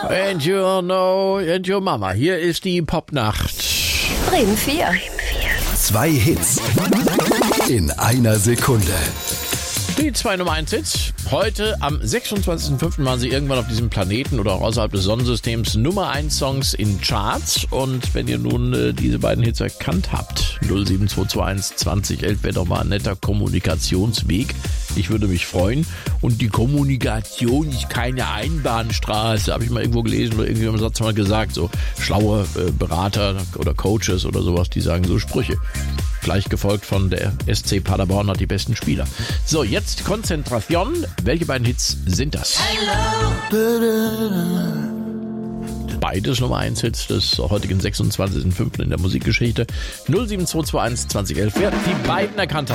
And you know, and your mama. Hier ist die Popnacht. Bremen 4. 2 Hits in einer Sekunde. Die 2 Nummer 1 Hits. Heute am 26.05. waren sie irgendwann auf diesem Planeten oder auch außerhalb des Sonnensystems Nummer 1 Songs in Charts. Und wenn ihr nun diese beiden Hits erkannt habt, 07221 2011 wäre doch mal ein netter Kommunikationsweg. Ich würde mich freuen. Und die Kommunikation ist keine Einbahnstraße, habe ich mal irgendwo gelesen oder irgendwie im Satz mal gesagt. So schlaue Berater oder Coaches oder sowas, die sagen so Sprüche. Gleich gefolgt von der SC Paderborn hat die besten Spieler. So, jetzt Konzentration. Welche beiden Hits sind das? Beides Nummer 1 Hits des heutigen 26.05. in der Musikgeschichte. 07221 2011. Wer die beiden erkannt hat.